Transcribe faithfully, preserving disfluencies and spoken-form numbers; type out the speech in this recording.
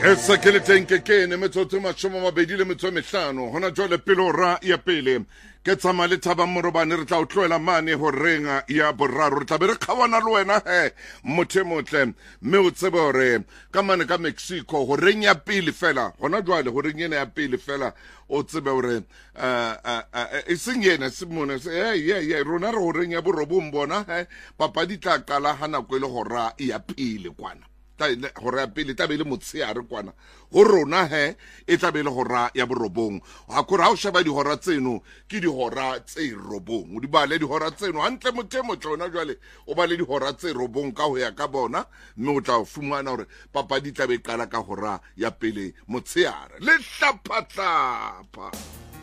Esa ke le teng ke ke ne metsotso mashome a mabedi le metso e mehlano hona jwale pele ra ya pele ke tsama le Thaba Morobane re tla o tloela mane ho renga ya boraro re tla be re khawana le wena he mothe motle mme o tsebe hore ka mane ka Mexico ho reng ya pele fela hona jwale ho reng ena ya pele fela o tsebe hore e seng yena se mona se hey yeah yeah rona re ho reng ya borobong bona he papadi tla qala hana go ile hora ya pele kwana ta hora ya pele ta be le motsheare kwana ho rona he e tla be le hora ya borobong ha kora o sheba di hora tseno ke di hora tse robong o di bale di hora tseno hantle mothemo tsona jwale o bale di hora tse robong ka ho ya ka bona mme o tla fumana hore papadi tla be qala ka hora ya pele motsheare le hlaphatlapha.